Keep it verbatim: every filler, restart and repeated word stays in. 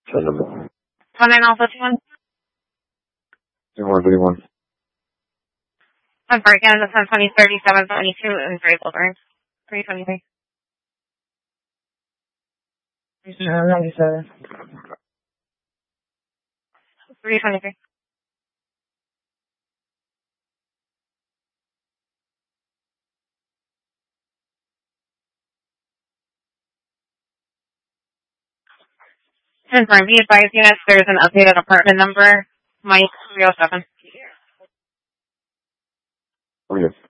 Phone number. one nine Alpha two one. two one three one. I'm breaking into ten twenty thirty-seven twenty-two in Gray Boulevard. three twenty-three. ninety-seven. three twenty-three. Confirm. Be advised units, there's an updated apartment number, Mike three oh seven. Okay.